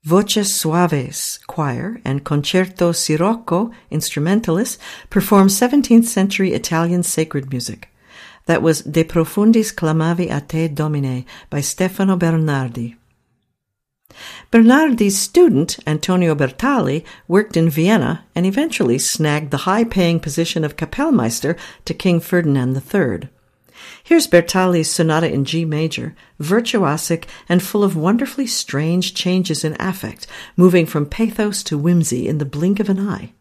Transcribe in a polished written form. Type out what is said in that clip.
Voces Suaves choir and Concerto Sirocco instrumentalists performed 17th century Italian sacred music. That was De Profundis Clamavi a Te Domine by Stefano Bernardi. Bernardi's student, Antonio Bertali, worked in Vienna and eventually snagged the high-paying position of Kapellmeister to King Ferdinand III. Here's Bertali's sonata in G major, virtuosic and full of wonderfully strange changes in affect, moving from pathos to whimsy in the blink of an eye.